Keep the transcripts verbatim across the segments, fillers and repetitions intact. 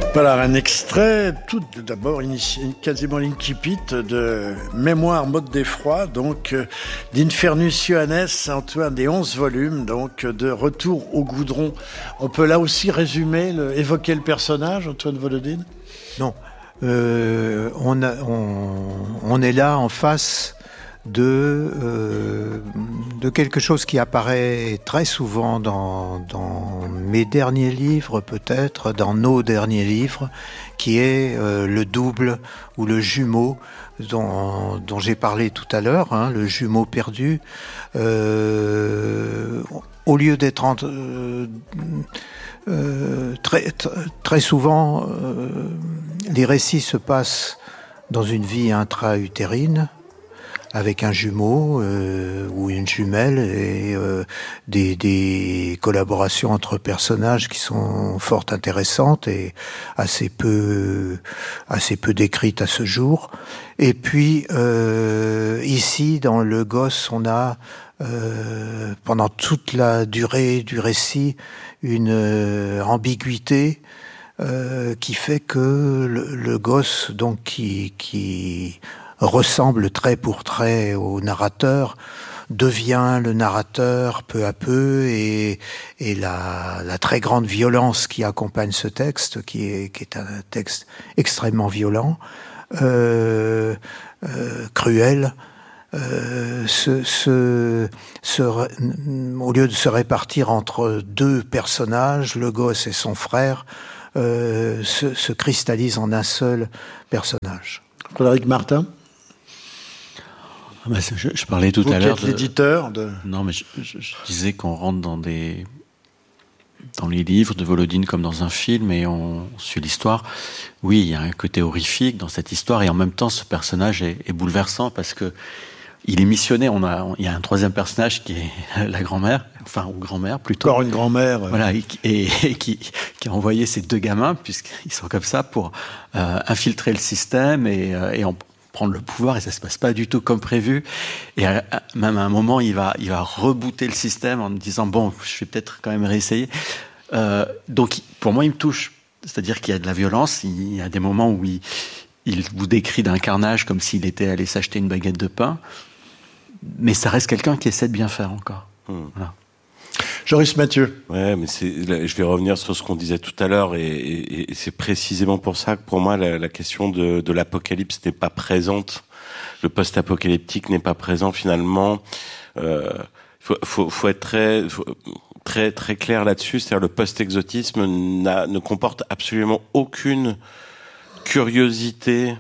Voilà un extrait, tout d'abord initié, quasiment l'incipit de Mémoire mode d'effroi, donc d'Infernus Johannes, Antoine, des onze volumes, donc de Retour au goudron. On peut là aussi résumer, le, évoquer le personnage, Antoine Volodine ? Non, euh, on, a, on, on est là en face de, euh, de quelque chose qui apparaît très souvent dans, dans mes derniers livres, peut-être, dans nos derniers livres, qui est euh, le double ou le jumeau dont, dont j'ai parlé tout à l'heure, hein, le jumeau perdu. Euh, au lieu d'être en, euh, euh, très, très souvent, euh, les récits se passent dans une vie intra-utérine, avec un jumeau euh, ou une jumelle et euh, des, des collaborations entre personnages qui sont fort intéressantes et assez peu, assez peu décrites à ce jour. Et puis euh, ici, dans Le Gosse, on a euh, pendant toute la durée du récit une euh, ambiguïté euh, qui fait que le, le gosse, donc qui, qui ressemble trait pour trait au narrateur, devient le narrateur peu à peu, et, et la, la très grande violence qui accompagne ce texte, qui est, qui est un texte extrêmement violent, euh, euh, cruel, euh, se, se, se, au lieu de se répartir entre deux personnages, le gosse et son frère, euh, se, se cristallise en un seul personnage. Frédéric Martin. Ah bah je, je parlais tout Vous à l'heure de l'éditeur de... Non, mais je, je, je disais qu'on rentre dans des dans les livres de Volodine comme dans un film et on suit l'histoire. Oui, il y a un côté horrifique dans cette histoire et en même temps, ce personnage est, est bouleversant parce que il est missionné. On a, on, il y a un troisième personnage qui est la grand-mère, enfin ou grand-mère plutôt. Encore une grand-mère. Voilà, et, et, et qui, qui a envoyé ces deux gamins, puisqu'ils sont comme ça, pour euh, infiltrer le système et, euh, et en prendre le pouvoir, et ça se passe pas du tout comme prévu. Et à, à, même à un moment, il va, il va rebooter le système en me disant bon, je vais peut-être quand même réessayer. Euh, donc, pour moi, il me touche. C'est-à-dire qu'il y a de la violence. Il y a des moments où il, il vous décrit d'un carnage comme s'il était allé s'acheter une baguette de pain. Mais ça reste quelqu'un qui essaie de bien faire encore. Mmh. Voilà. Joris Mathieu. Ouais, mais c'est, je vais revenir sur ce qu'on disait tout à l'heure, et, et, et c'est précisément pour ça que pour moi la, la question de, de l'apocalypse n'est pas présente. Le post-apocalyptique n'est pas présent finalement. Euh, faut, faut, faut être très, faut, très, très clair là-dessus. C'est-à-dire le post-exotisme n'a, ne comporte absolument aucune curiosité.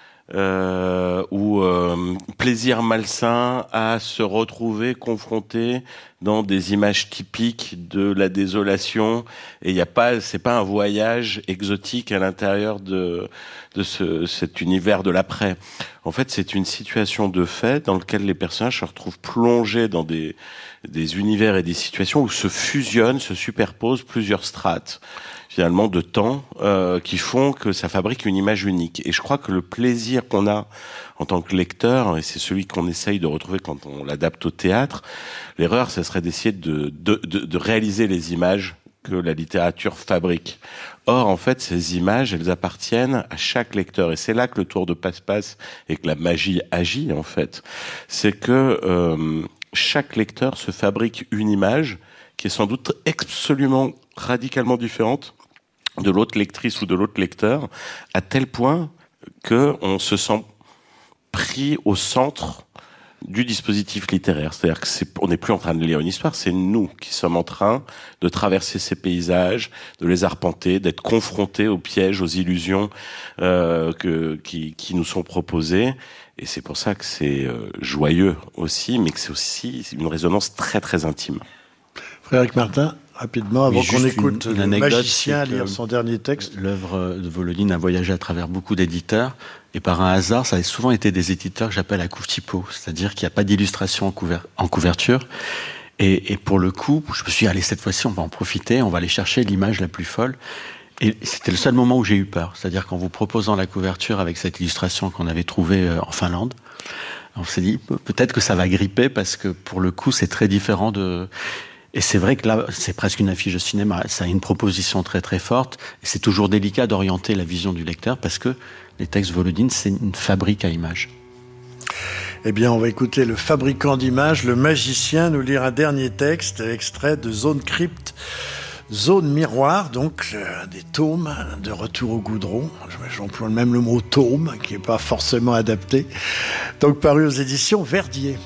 Euh, ou euh, plaisir malsain à se retrouver confronté dans des images typiques de la désolation, et il y a pas, c'est pas un voyage exotique à l'intérieur de de ce cet univers de l'après. En fait, c'est une situation de fait dans lequel les personnages se retrouvent plongés dans des des univers et des situations où se fusionnent, se superposent plusieurs strates finalement de temps euh, qui font que ça fabrique une image unique. Et je crois que le plaisir qu'on a en tant que lecteur, et c'est celui qu'on essaye de retrouver quand on l'adapte au théâtre, l'erreur, ça serait d'essayer de, de, de, de réaliser les images que la littérature fabrique. Or, en fait, ces images, elles appartiennent à chaque lecteur. Et c'est là que le tour de passe-passe et que la magie agit, en fait. C'est que euh, chaque lecteur se fabrique une image qui est sans doute absolument radicalement différente de l'autre lectrice ou de l'autre lecteur, à tel point que on se sent pris au centre du dispositif littéraire. C'est-à-dire que c'est, on n'est plus en train de lire une histoire, c'est nous qui sommes en train de traverser ces paysages, de les arpenter, d'être confrontés aux pièges, aux illusions euh, que, qui, qui nous sont proposées. Et c'est pour ça que c'est euh, joyeux aussi, mais que c'est aussi une résonance très très intime. Frédéric Martin, rapidement, avant oui, qu'on écoute une, une le magicien lire son dernier texte. L'œuvre de Volodine a voyagé à travers beaucoup d'éditeurs, et par un hasard, ça a souvent été des éditeurs que j'appelle à couve typo, c'est-à-dire qu'il n'y a pas d'illustration en, couver- en couverture. Et, et pour le coup, je me suis dit, allez, cette fois-ci, on va en profiter, on va aller chercher l'image la plus folle. Et c'était le seul moment où j'ai eu peur, c'est-à-dire qu'en vous proposant la couverture avec cette illustration qu'on avait trouvée en Finlande, on s'est dit, peut-être que ça va gripper, parce que pour le coup, c'est très différent de... Et c'est vrai que là, c'est presque une affiche de cinéma. Ça a une proposition très très forte. Et c'est toujours délicat d'orienter la vision du lecteur parce que les textes Volodine, c'est une fabrique à images. Eh bien, on va écouter le fabricant d'images, le magicien, nous lire un dernier texte, extrait de Zone Crypte, Zone Miroir, donc euh, des tomes de Retour au goudron. J'emploie même le mot tome, qui n'est pas forcément adapté. Donc paru aux éditions Verdier.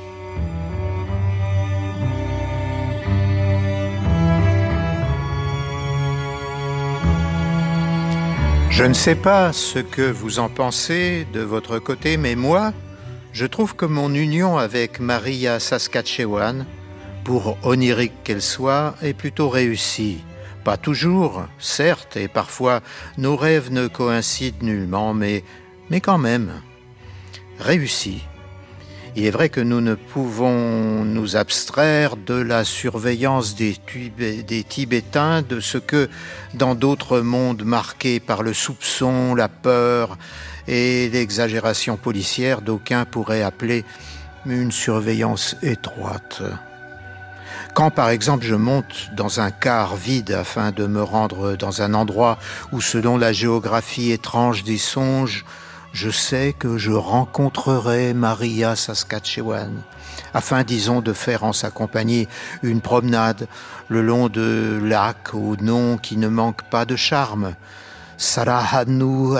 Je ne sais pas ce que vous en pensez de votre côté, mais moi, je trouve que mon union avec Maria Saskatchewan, pour onirique qu'elle soit, est plutôt réussie. Pas toujours, certes, et parfois nos rêves ne coïncident nullement, mais, mais quand même, réussie. Il est vrai que nous ne pouvons nous abstraire de la surveillance des, Tibé- des Tibétains, de ce que, dans d'autres mondes marqués par le soupçon, la peur et l'exagération policière, d'aucuns pourraient appeler une surveillance étroite. Quand, par exemple, je monte dans un car vide afin de me rendre dans un endroit où, selon la géographie étrange des songes, je sais que je rencontrerai Maria Saskatchewan, afin, disons, de faire en sa compagnie une promenade le long de lacs au nom qui ne manque pas de charme. Sarahanuert,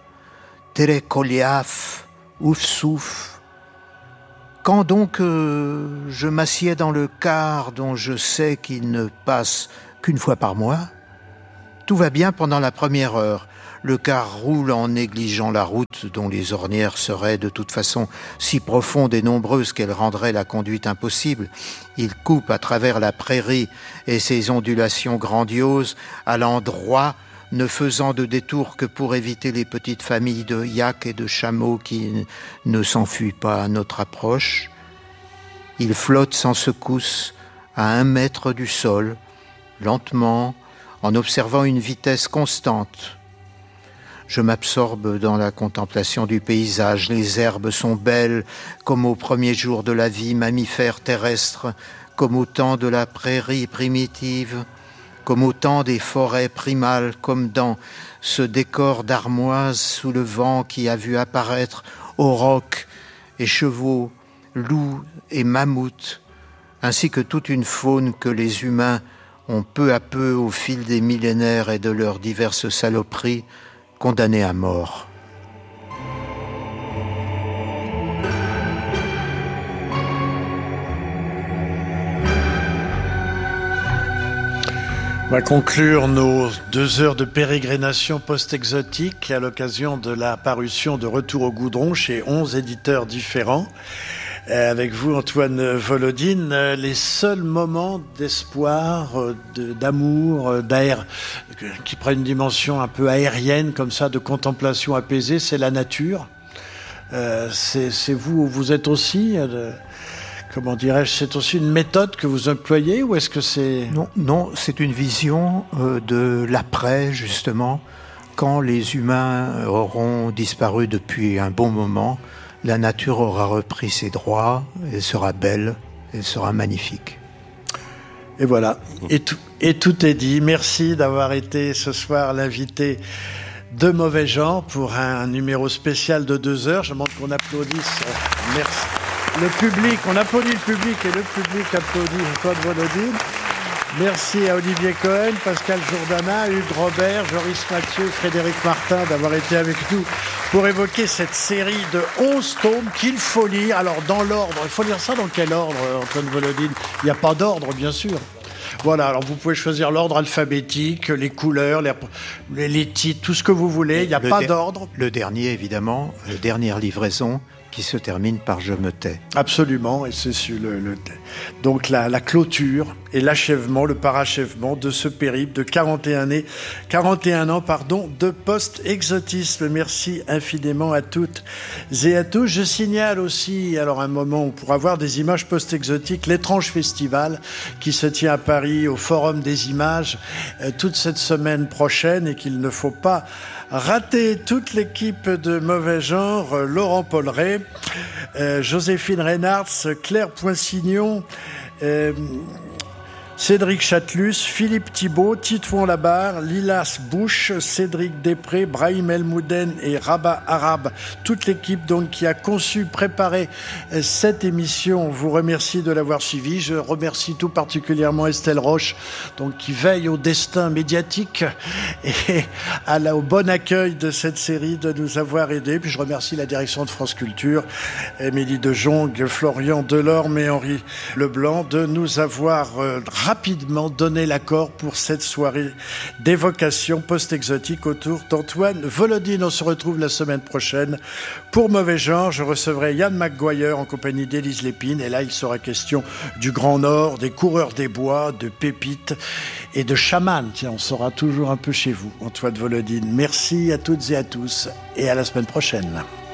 Terekoliaf, Oufsouf. Quand donc euh, je m'assieds dans le car dont je sais qu'il ne passe qu'une fois par mois, tout va bien pendant la première heure. Le car roule en négligeant la route dont les ornières seraient de toute façon si profondes et nombreuses qu'elles rendraient la conduite impossible. Il coupe à travers la prairie et ses ondulations grandioses, allant droit, ne faisant de détour que pour éviter les petites familles de yaks et de chameaux qui ne s'enfuient pas à notre approche. Il flotte sans secousse à un mètre du sol, lentement, en observant une vitesse constante. Je m'absorbe dans la contemplation du paysage. Les herbes sont belles, comme aux premiers jours de la vie mammifère terrestre, comme au temps de la prairie primitive, comme au temps des forêts primales, comme dans ce décor d'armoise sous le vent qui a vu apparaître aurochs et chevaux, loups et mammouths, ainsi que toute une faune que les humains ont peu à peu, au fil des millénaires et de leurs diverses saloperies, condamnés à mort. On va conclure nos deux heures de pérégrination post-exotique à l'occasion de la parution de Retour au goudron chez onze éditeurs différents. Avec vous, Antoine Volodine, les seuls moments d'espoir, de, d'amour, d'air, qui prennent une dimension un peu aérienne, comme ça, de contemplation apaisée, c'est la nature. Euh, c'est, c'est vous, vous êtes aussi, euh, comment dirais-je, c'est aussi une méthode que vous employez, ou est-ce que c'est... Non, non, c'est une vision euh, de l'après, justement, quand les humains auront disparu depuis un bon moment. La nature aura repris ses droits, elle sera belle, elle sera magnifique. Et voilà, et tout, et tout est dit. Merci d'avoir été ce soir l'invité de Mauvais Genre pour un numéro spécial de deux heures. Je demande qu'on applaudisse. Merci. Le public, on applaudit le public et le public applaudit Antoine Volodine. Merci à Olivier Cohen, Pascal Jourdana, Hugues Robert, Joris Mathieu, Frédéric Martin d'avoir été avec nous pour évoquer cette série de onze tomes qu'il faut lire. Alors, dans l'ordre, il faut lire ça dans quel ordre, Antoine Volodine? Il n'y a pas d'ordre, bien sûr. Voilà, alors vous pouvez choisir l'ordre alphabétique, les couleurs, les, les, les titres, tout ce que vous voulez, il n'y a le pas der- d'ordre. Le dernier, évidemment, la dernière livraison, qui se termine par « Je me tais ». Absolument, et c'est sur le, le donc la, la clôture et l'achèvement, le parachèvement de ce périple de quarante et un, et, quarante et un ans pardon, de post-exotisme. Merci infiniment à toutes et à tous. Je signale aussi, alors un moment où on pourra voir des images post-exotiques, l'étrange festival qui se tient à Paris au Forum des images euh, toute cette semaine prochaine et qu'il ne faut pas rater. Toute l'équipe de Mauvais Genre, euh, Laurent Polleret, euh, Joséphine Reynards, Claire Poinsignon, euh, Cédric Chatelus, Philippe Thibault, Titouan Labarre, Lilas Bouche, Cédric Després, Brahim Elmouden et Rabat Arabe. Toute l'équipe donc qui a conçu, préparé cette émission, on vous remercie de l'avoir suivi. Je remercie tout particulièrement Estelle Roche, donc qui veille au destin médiatique et à la, au bon accueil de cette série, de nous avoir aidés. Puis je remercie la direction de France Culture, Émilie de Jong, Florian Delorme et Henri Leblanc de nous avoir euh, rapidement donné l'accord pour cette soirée d'évocation post-exotique autour d'Antoine Volodine. On se retrouve la semaine prochaine. Pour Mauvais Genre, je recevrai Yann McGuire en compagnie d'Élise Lépine. Et là, il sera question du Grand Nord, des coureurs des bois, de pépites et de chamans. Tiens, on sera toujours un peu chez vous, Antoine Volodine. Merci à toutes et à tous et à la semaine prochaine.